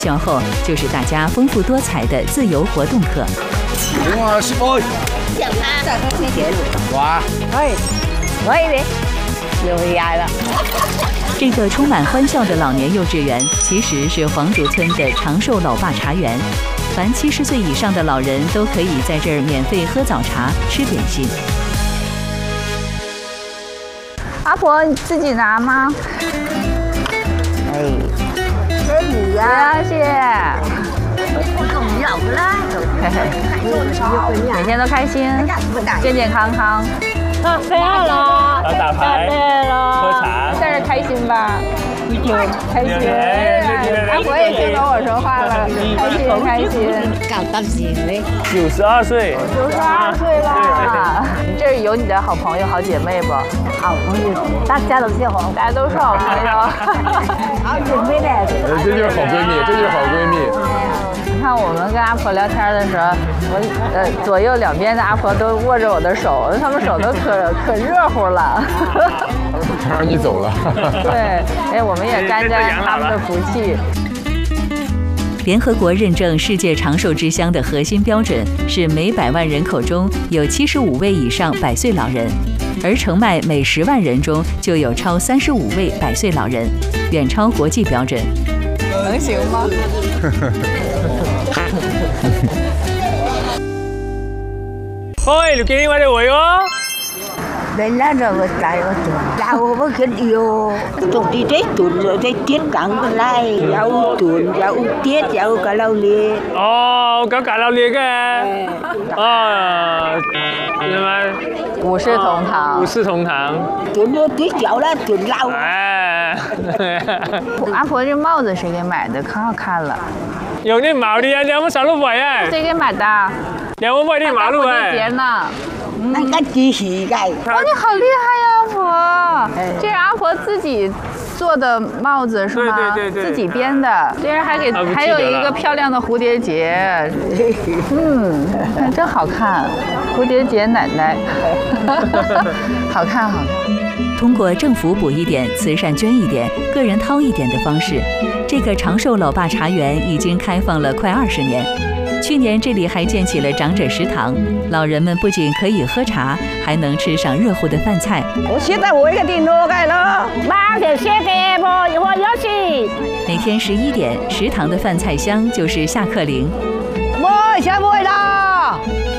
稍後就是大家豐富多彩的自由活動課。 哇，10杯。哇， 可以的，又來了。 這個充滿歡笑的老年幼稚園，其實是黃竹村的長壽老爸茶園。凡70歲以上的老人都可以在這兒免費喝早茶、吃點心。 阿婆，你自己拿嗎？哎，给你呀，謝謝。不要啦，每天都開心，健健康康。 飞二了， 打牌，喝茶， 但是開心吧？開心。阿婆也聽懂我說話了，開心。 搞到死嘞 ！92歲 ，92歲了。你這有你的好朋友、好姐妹不？ 好朋友，大家都是好， 大家都是好朋友。 好姐妹嘞。 这就是好闺蜜，这就是好闺蜜。 你看我们跟阿婆聊天的时候，我左右两边的阿婆都握着我的手，他们手都可热乎了。 他让你走了。 对，哎，我们也沾沾他们的福气。 聯合國認證世界長壽之鄉的核心標準是每100萬人口中有75位以上100歲老人，而澄邁每10萬人中就有超35位100歲老人，遠超國際標準。 能行嗎？ 喂，你見我哋會喎？ 人家這個在我做，那我們肯有，總之這頓這tiết講過來，有頓有tiết有cả lâu liệt。 哦，có cả lâu liệt嘅。哦，係咪？ 五世同堂。 五世同堂。 頓有tiết久了，頓lâu。 哎。 阿婆，這帽子誰給買的？可好看了。 有啲毛的啊，兩個小鹿尾啊。 誰給買的？ 兩個尾的馬路哎。 蝴蝶結呢？ 那個機器蓋。 哇，你好厲害呀，阿婆！這是阿婆自己做的帽子是嗎？ 對， 自己編的。這人還有一個漂亮的蝴蝶結，真好看，蝴蝶結奶奶，好看好看。 通過政府補一點、慈善捐一點、個人掏一點的方式，這個長壽老爸茶園已經開放了快20年。去年這裡還建起了長者食堂，老人們不僅可以喝茶，還能吃上熱乎的飯菜。 我現在我一個電腦蓋了 ，8點7點不，一會兒要去。 每天11點，食堂的飯菜香就是下課鈴。 我下會啦。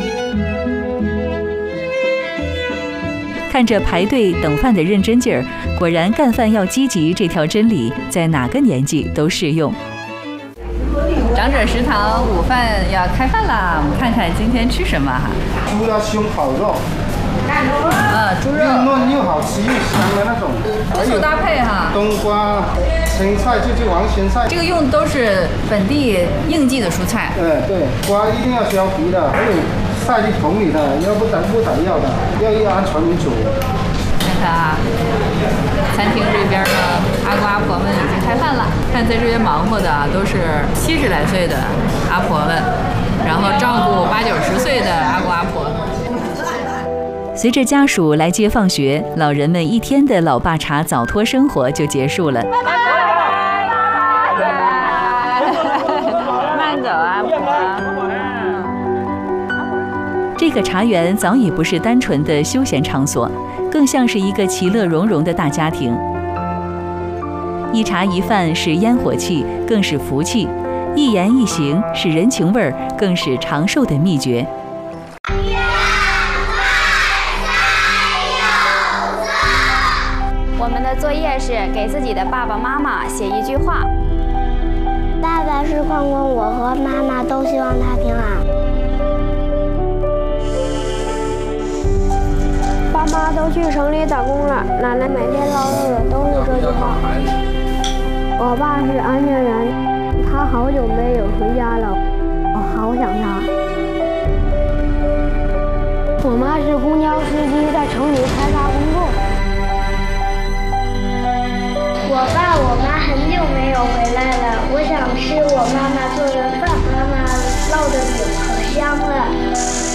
看着排隊等飯的認真勁兒，果然幹飯要積極這條真理在哪個年紀都適用。 長者食堂午飯要開飯啦，我們看看今天吃什麼哈。 豬的胸烤肉， 豬肉又嫩又好吃又香的那種， 多數搭配哈。 冬瓜、青菜就是黃鹹菜。這個用都是本地應季的蔬菜。 對，瓜一定要削皮的，還有塞進桶裡的，要不然不打藥的，要安全煮。 看看啊，餐廳這邊呢，阿公阿婆們已經開飯了。看在這邊忙活的啊，都是70來歲的阿婆們，然後照顧80、90歲的阿公阿婆。 隨着家屬來接放學，老人們一天的老爸茶早托生活就結束了。 拜拜，慢走阿婆。 這個茶園早已不是單純的休閒場所，更像是一個其樂融融的大家庭。一茶一飯是煙火氣，更是福氣；一言一行是人情味兒，更是長壽的秘訣。 我們的作業是給自己的爸爸媽媽寫一句話。 爸爸是礦工，我和媽媽都希望他平安。爸媽都去城裡打工了，奶奶每天唠叨的都是這句話。我爸是安全員，他好久沒有回家了，我好想他。我媽是公交司機，在城裡開發工作。我爸我媽很久沒有回來了，我想吃我媽媽做的飯，媽媽烙的餅可香了。